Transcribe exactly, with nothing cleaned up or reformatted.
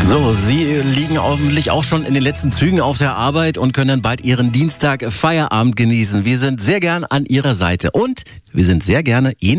So, Sie liegen hoffentlich auch schon in den letzten Zügen auf der Arbeit und können dann bald Ihren Dienstag Feierabend genießen. Wir sind sehr gern an Ihrer Seite und wir sind sehr gerne Ihnen